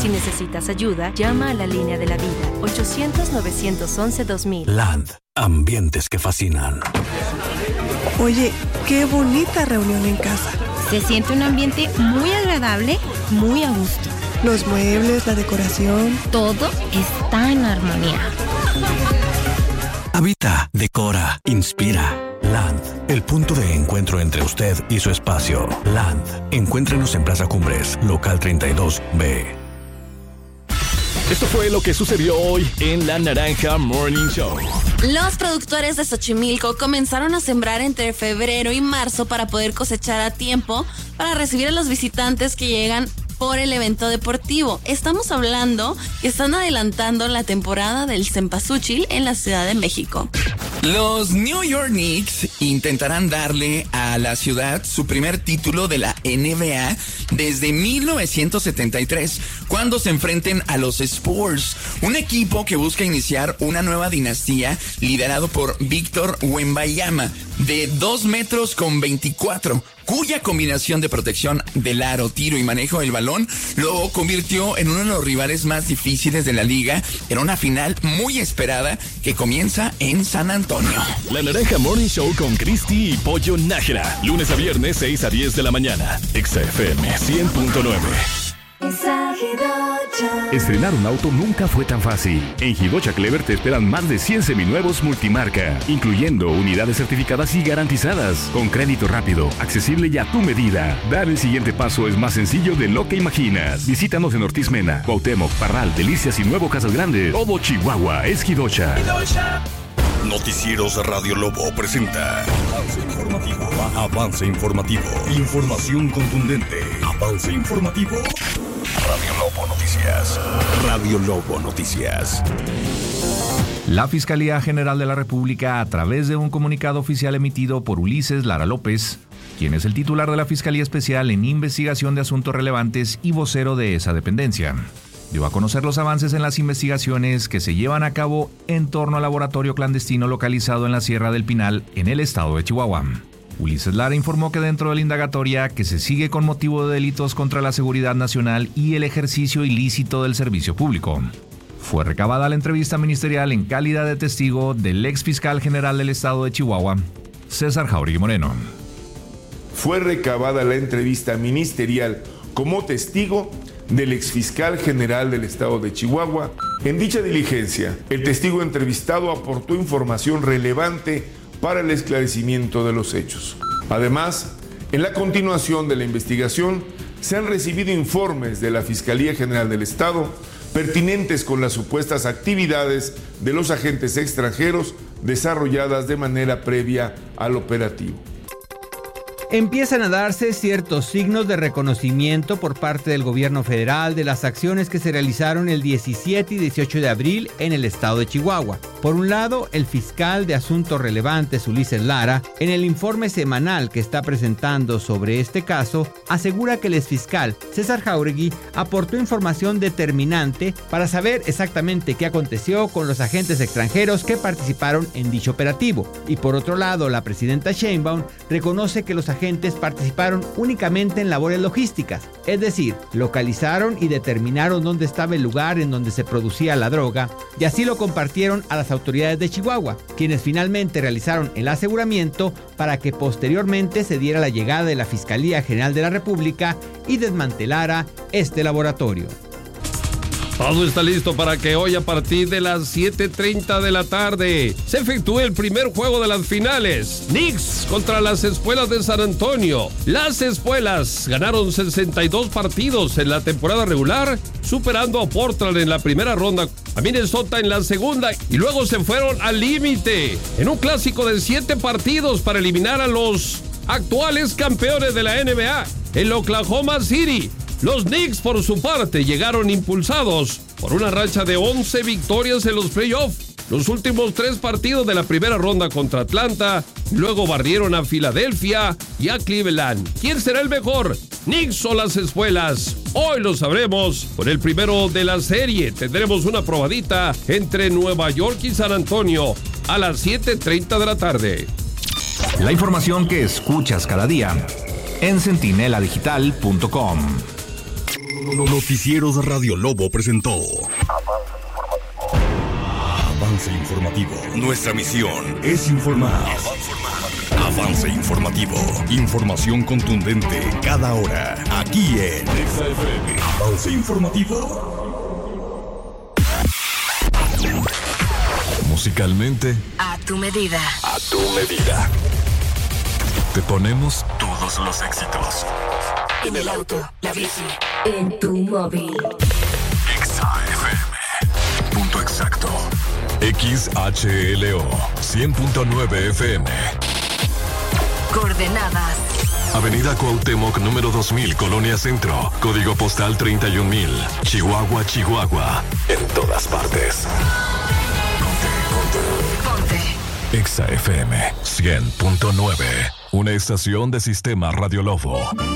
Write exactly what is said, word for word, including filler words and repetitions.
Si necesitas ayuda, llama a la línea de la vida, ochocientos, novecientos once, dos mil. Land, ambientes que fascinan. Oye, qué bonita reunión en casa. Se siente un ambiente muy agradable, muy a gusto. Los muebles, la decoración. Todo está en armonía. Habita, decora, inspira. Land, el punto de encuentro entre usted y su espacio. Land, encuéntrenos en Plaza Cumbres, local treinta y dos B. Esto fue lo que sucedió hoy en La Naranja Morning Show. Los productores de Xochimilco comenzaron a sembrar entre febrero y marzo para poder cosechar a tiempo para recibir a los visitantes que llegan por el evento deportivo. Estamos hablando que están adelantando la temporada del Cempasúchil en la Ciudad de México. Los New York Knicks intentarán darle a la ciudad su primer título de la N B A desde mil novecientos setenta y tres, cuando se enfrenten a los Spurs, un equipo que busca iniciar una nueva dinastía liderado por Víctor Wembanyama, de dos metros con veinticuatro, cuya combinación de protección del aro, tiro y manejo del balón lo convirtió en uno de los rivales más difíciles de la liga en una final muy esperada que comienza en San Antonio. La Naranja Morning Show con Cristi y Pollo Nájera, lunes a viernes seis a diez de la mañana, Exa F M cien punto nueve. Estrenar un auto nunca fue tan fácil. En Hidocha Clever te esperan más de cien seminuevos multimarca, incluyendo unidades certificadas y garantizadas, con crédito rápido, accesible y a tu medida. Dar el siguiente paso es más sencillo de lo que imaginas. Visítanos en Ortiz Mena, Cuauhtémoc, Parral, Delicias y Nuevo Casas Grandes. Todo Chihuahua es Hidocha. Noticieros Radio Lobo presenta Avance Informativo. Avance Informativo. Información contundente. Avance Informativo. Radio Lobo Noticias. Radio Lobo Noticias. La Fiscalía General de la República, a través de un comunicado oficial emitido por Ulises Lara López, quien es el titular de la Fiscalía Especial en Investigación de Asuntos Relevantes y vocero de esa dependencia, dio a conocer los avances en las investigaciones que se llevan a cabo en torno al laboratorio clandestino localizado en la Sierra del Pinal, en el estado de Chihuahua. Ulises Lara informó que dentro de la indagatoria que se sigue con motivo de delitos contra la seguridad nacional y el ejercicio ilícito del servicio público, fue recabada la entrevista ministerial en calidad de testigo del ex fiscal general del estado de Chihuahua, César Jauregui Moreno. Fue recabada la entrevista ministerial como testigo del exfiscal general del estado de Chihuahua. En dicha diligencia, el testigo entrevistado aportó información relevante para el esclarecimiento de los hechos. Además, en la continuación de la investigación, se han recibido informes de la Fiscalía General del Estado pertinentes con las supuestas actividades de los agentes extranjeros desarrolladas de manera previa al operativo. Empiezan a darse ciertos signos de reconocimiento por parte del gobierno federal de las acciones que se realizaron el diecisiete y dieciocho de abril en el estado de Chihuahua. Por un lado, el fiscal de Asuntos Relevantes, Ulises Lara, en el informe semanal que está presentando sobre este caso, asegura que el exfiscal César Jauregui aportó información determinante para saber exactamente qué aconteció con los agentes extranjeros que participaron en dicho operativo. Y por otro lado, la presidenta Sheinbaum reconoce que los agentes participaron únicamente en labores logísticas, es decir, localizaron y determinaron dónde estaba el lugar en donde se producía la droga, y así lo compartieron a las autoridades de Chihuahua, quienes finalmente realizaron el aseguramiento para que posteriormente se diera la llegada de la Fiscalía General de la República y desmantelara este laboratorio. Todo está listo para que hoy, a partir de las siete treinta de la tarde, se efectúe el primer juego de las finales. Knicks contra las Espuelas de San Antonio. Las Espuelas ganaron sesenta y dos partidos en la temporada regular, superando a Portland en la primera ronda, a Minnesota en la segunda, y luego se fueron al límite en un clásico de siete partidos para eliminar a los actuales campeones de la N B A, el Oklahoma City. Los Knicks, por su parte, llegaron impulsados por una racha de once victorias en los playoffs. Los últimos tres partidos de la primera ronda contra Atlanta, luego barrieron a Filadelfia y a Cleveland. ¿Quién será el mejor? ¿Knicks o las Espuelas? Hoy lo sabremos con el primero de la serie. Tendremos una probadita entre Nueva York y San Antonio a las siete treinta de la tarde. La información que escuchas cada día en centinela digital punto com. Noticieros Radio Lobo presentó Avance Informativo. Nuestra misión es informar. Avance Informativo. Información contundente cada hora. Aquí en Exa F M. Avance Informativo. Musicalmente, A tu medida. a tu medida. Te ponemos todos los éxitos. En el auto, la bici, en tu móvil. Exa F M. Punto exacto. X H L O cien punto nueve F M. Coordenadas. Avenida Cuauhtémoc número dos mil, Colonia Centro. Código postal treinta y un mil. Chihuahua, Chihuahua. En todas partes. Ponte. Exa F M cien punto nueve. Una estación de Sistema Radio Lobo.